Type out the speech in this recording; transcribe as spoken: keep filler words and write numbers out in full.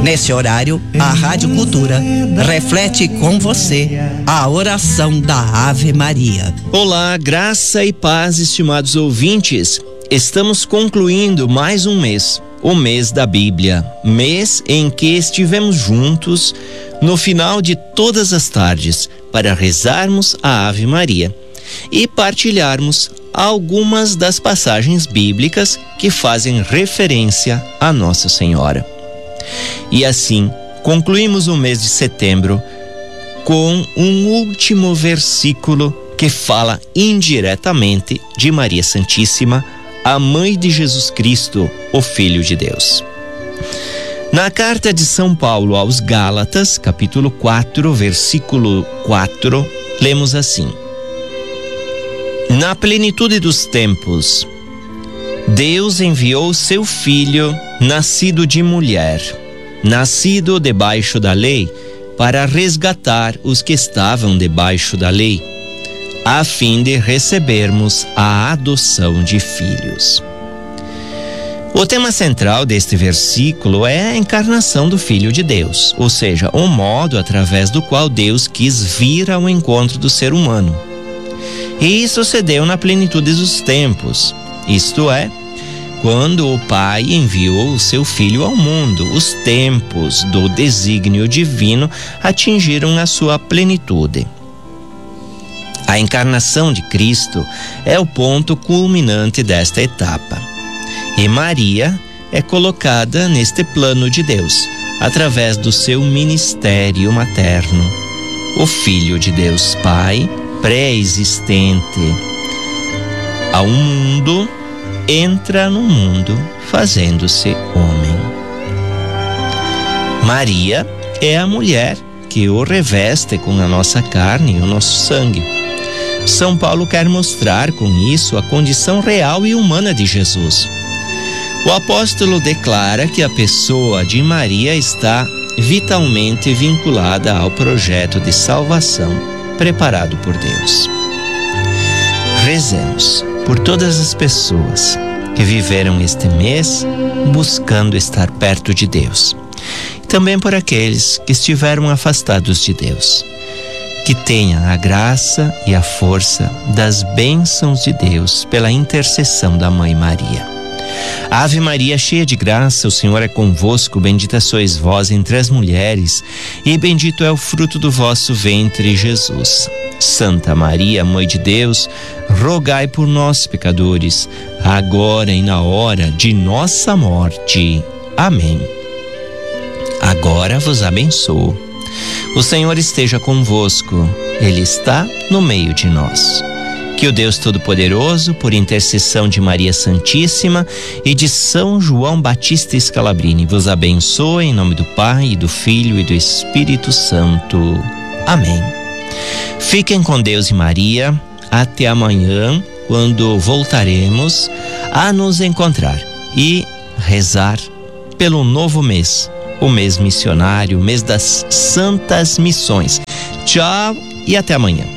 Nesse horário, a Rádio Cultura reflete com você a oração da Ave Maria. Olá, graça e paz, estimados ouvintes. Estamos concluindo mais um mês, o mês da Bíblia, mês em que estivemos juntos no final de todas as tardes para rezarmos a Ave Maria e partilharmos algumas das passagens bíblicas que fazem referência a Nossa Senhora. E assim, concluímos o mês de setembro com um último versículo que fala indiretamente de Maria Santíssima, a mãe de Jesus Cristo, o Filho de Deus. Na carta de São Paulo aos Gálatas, capítulo quatro, versículo quatro, lemos assim: Na plenitude dos tempos, Deus enviou seu Filho, nascido de mulher, nascido debaixo da lei, para resgatar os que estavam debaixo da lei, a fim de recebermos a adoção de filhos. O tema central deste versículo é a encarnação do Filho de Deus, ou seja, o modo através do qual Deus quis vir ao encontro do ser humano. E isso se deu na plenitude dos tempos, isto é, quando o Pai enviou o seu Filho ao mundo. Os tempos do desígnio divino atingiram a sua plenitude. A encarnação de Cristo é o ponto culminante desta etapa. E Maria é colocada neste plano de Deus, através do seu ministério materno. O Filho de Deus Pai, pré-existente ao mundo, entra no mundo fazendo-se homem. Maria é a mulher que o reveste com a nossa carne e o nosso sangue. São Paulo quer mostrar com isso a condição real e humana de Jesus. O apóstolo declara que a pessoa de Maria está vitalmente vinculada ao projeto de salvação preparado por Deus. Rezemos por todas as pessoas que viveram este mês buscando estar perto de Deus. Também por aqueles que estiveram afastados de Deus. Que tenham a graça e a força das bênçãos de Deus pela intercessão da Mãe Maria. Ave Maria, cheia de graça, o Senhor é convosco, bendita sois vós entre as mulheres, e bendito é o fruto do vosso ventre, Jesus. Santa Maria, Mãe de Deus, rogai por nós, pecadores, agora e na hora de nossa morte. Amém. Agora vos abençoo. O Senhor esteja convosco, Ele está no meio de nós. Que o Deus Todo-Poderoso, por intercessão de Maria Santíssima e de São João Batista Scalabrini, vos abençoe em nome do Pai, e do Filho e do Espírito Santo. Amém. Fiquem com Deus e Maria. Até amanhã, quando voltaremos a nos encontrar e rezar pelo novo mês, o mês missionário, o mês das santas missões. Tchau e até amanhã.